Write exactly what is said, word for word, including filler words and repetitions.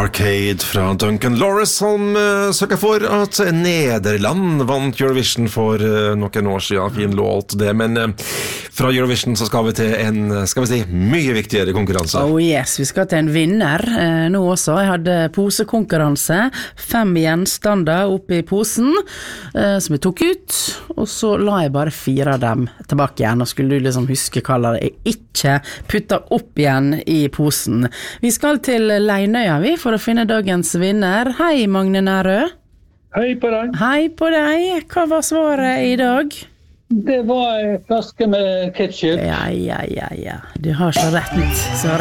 Arcade fra Duncan Lawrence som uh, søker for at Nederland vant Eurovision for uh, noen år siden. Fin låt det, men uh, fra Eurovision så skal vi til en, skal vi si, mye viktigere konkurranse. Oh yes, vi skal til en vinner uh, nå også. Jeg hadde posekonkurranse, fem gjenstander oppe i posen uh, som jeg tok ut, og så la jeg bare fire av dem tilbake igjen, og skulle du liksom huske hva jeg ikke puttet opp igjen i posen. Vi skal til Leinøya vi for å finne dagens vinner. Hei Magne Nærø. Hei på deg. Hei på deg. Hva var svaret i dag? Det var en flaske med ketchup. Ja, ja, ja, ja. Du har så rett. Så